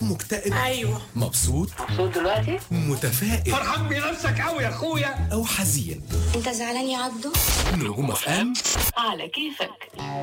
مكتئب؟ ايوه. مبسوط دلوقتي متفائل فرحان بنفسك قوي يا اخويا أو حزين؟ انت زعلان يا عبدو؟ نجوم اف ام على كيفك.